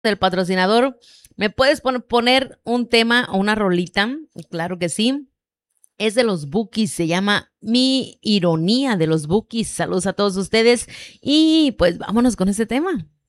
del patrocinador, ¿me puedes poner un tema o una rolita? Claro que sí. Es de los Bukis, se llama Mi Ironía de los Bukis. Saludos a todos ustedes y pues vámonos con ese tema.